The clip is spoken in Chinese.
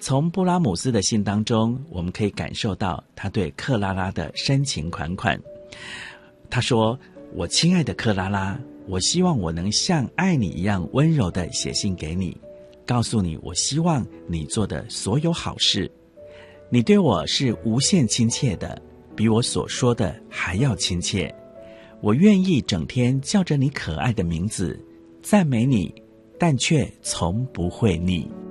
从布拉姆斯的信当中，我们可以感受到他对克拉拉的深情款款。他说：我亲爱的克拉拉，我希望我能像爱你一样温柔地写信给你，告诉你我希望你做的所有好事。你对我是无限亲切的，比我所说的还要亲切。我愿意整天叫着你可爱的名字，赞美你，但却从不会腻。